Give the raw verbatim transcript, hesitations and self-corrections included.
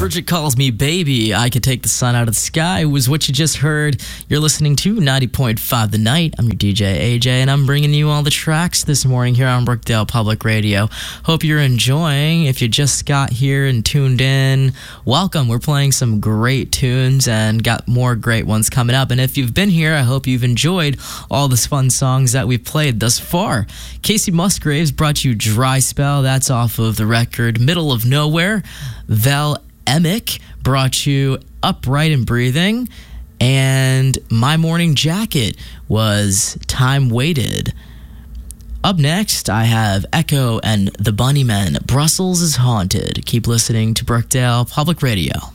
Bridget Calls Me Baby, I Could Take the Sun Out of the Sky was what you just heard. You're listening to ninety point five The Night. I'm your D J, A J, and I'm bringing you all the tracks this morning here on Brookdale Public Radio. Hope you're enjoying. If you just got here and tuned in, welcome. We're playing some great tunes and got more great ones coming up. And if you've been here, I hope you've enjoyed all the fun songs that we've played thus far. Casey Musgraves brought you Dry Spell. That's off of the record Middle of Nowhere. Val Emick brought you Upright and Breathing, and My Morning Jacket was Time Waited. Up next, I have Echo and the Bunnymen. Brussels is Haunted. Keep listening to Brookdale Public Radio.